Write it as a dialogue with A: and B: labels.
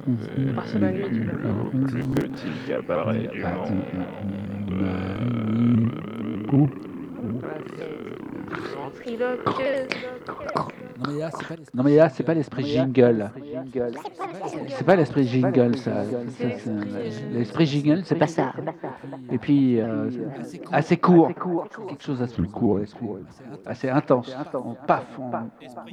A: Par sur la nuit, tu l'as.
B: Plus petit cabaret du monde.
A: Voilà, c'est ventriloque.
C: Non mais là, c'est pas l'esprit jingle.
A: C'est pas l'esprit
C: C'est pas
A: jingle.
C: l'esprit jingle, ça.
A: C'est l'esprit.
C: L'esprit jingle, c'est pas ça. Et puis, assez court. Quelque chose d'assez court, l'esprit. Assez intense. On paf,